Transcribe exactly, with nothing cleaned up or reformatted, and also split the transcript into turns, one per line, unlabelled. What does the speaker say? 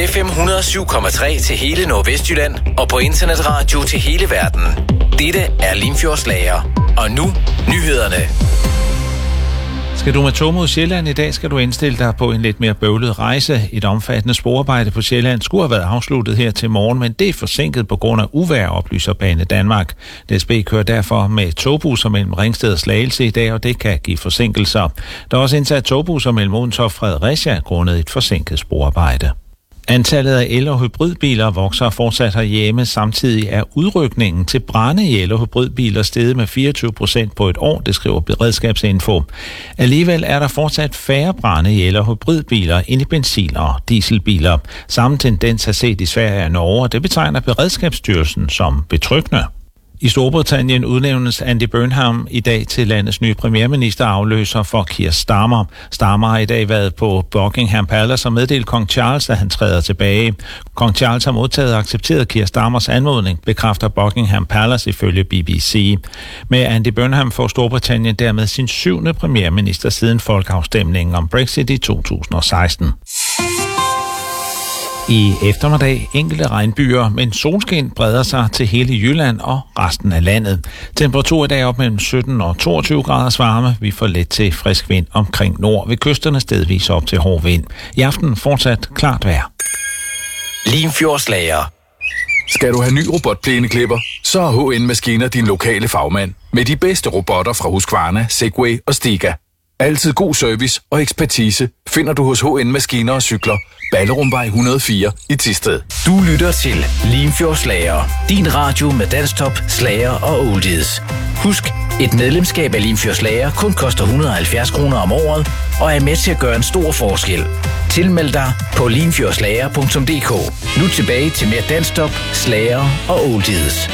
F M et hundrede og syv komma tre til hele Nordvestjylland og på internetradio til hele verden. Dette er Limfjordslager. Og nu, nyhederne.
Skal du med tog mod Sjælland i dag, skal du indstille dig på en lidt mere bøvlet rejse. Et omfattende sporarbejde på Sjælland skulle have været afsluttet her til morgen, men det er forsinket på grund af uvejr, oplyser Bane Danmark. D S B kører derfor med togbusser mellem Ringsted og Slagelse i dag, og det kan give forsinkelser. Der er også indsat togbusser mellem Odense og Fredericia grundet et forsinket sporarbejde. Antallet af el- og hybridbiler vokser fortsat herhjemme. Samtidig er udrykningen til brande i el- og hybridbiler steget med fireogtyve procent på et år, det skriver Beredskabsinfo. Alligevel er der fortsat færre brande i el- og hybridbiler end i benzin- og dieselbiler. Samme tendens er set i Sverige og Norge, og det betegner Beredskabsstyrelsen som betryggende. I Storbritannien udnævnes Andy Burnham i dag til landets nye premierminister afløser for Keir Starmer. Starmer har i dag været på Buckingham Palace og meddelt kong Charles, at han træder tilbage. Kong Charles har modtaget og accepteret Keir Starmers anmodning, bekræfter Buckingham Palace ifølge B B C. Med Andy Burnham får Storbritannien dermed sin syvende premierminister siden folkeafstemningen om Brexit i to tusind og seksten. I eftermiddag enkelte regnbyer, men solskin breder sig til hele Jylland og resten af landet. Temperatur i dag op mellem sytten og toogtyve graders varme. Vi får let til frisk vind omkring nord. Ved kysterne stedvis op til hård vind. I aften fortsat klart vejr.
Limfjordslager.
Skal du have ny robotplæneklipper, så er H N Maskiner din lokale fagmand. Med de bedste robotter fra Husqvarna, Segway og Stiga. Altid god service og ekspertise finder du hos H N Maskiner og Cykler. Ballerumvej et hundrede og fire i Thisted.
Du lytter til Limfjordslager. Din radio med danstop, slager og oldies. Husk, et medlemskab af Limfjordslager kun koster et hundrede og halvfjerds kroner om året og er med til at gøre en stor forskel. Tilmeld dig på limfjordslager punktum d k. Nu tilbage til mere danstop, slager og oldies.